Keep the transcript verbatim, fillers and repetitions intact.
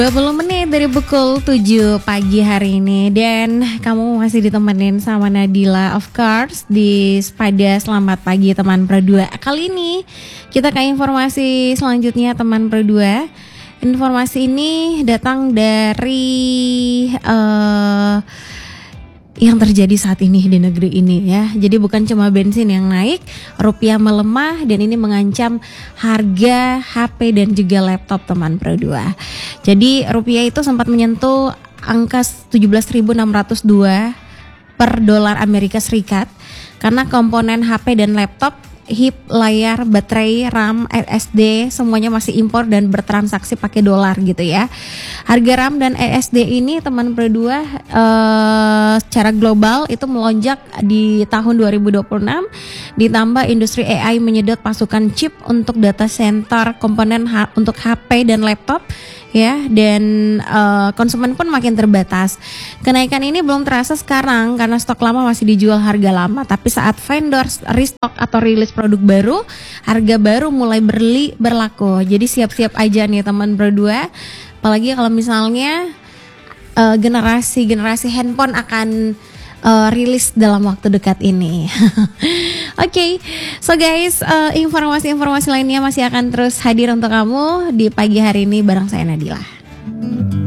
dua puluh menit dari pukul tujuh pagi hari ini. Dan kamu masih ditemenin sama Nadila, of course, di pada Selamat Pagi Teman Pro dua. Kali ini kita ke informasi selanjutnya Teman Pro dua. Informasi ini datang dari uh, yang terjadi saat ini di negeri ini ya. Jadi bukan cuma bensin yang naik, rupiah melemah dan ini mengancam harga H P dan juga laptop Teman Pro dua. Jadi rupiah itu sempat menyentuh angka tujuh belas ribu enam ratus dua per dolar Amerika Serikat karena komponen H P dan laptop, hip, layar, baterai, RAM, S S D semuanya masih impor dan bertransaksi pakai dolar gitu ya. Harga RAM dan S S D ini Teman Pro dua uh, secara global itu melonjak di tahun dua ribu dua puluh enam, ditambah industri A I menyedot pasukan chip untuk data center, komponen H- untuk H P dan laptop ya, dan uh, konsumen pun makin terbatas. Kenaikan ini belum terasa sekarang karena stok lama masih dijual harga lama, tapi saat vendor restock atau rilis produk baru, harga baru mulai berli, berlaku. Jadi siap-siap aja nih Teman Pro dua, apalagi kalau misalnya uh, generasi-generasi handphone akan uh, rilis dalam waktu dekat ini. Oke, okay. So guys, uh, informasi-informasi lainnya masih akan terus hadir untuk kamu di pagi hari ini bareng saya Nadila.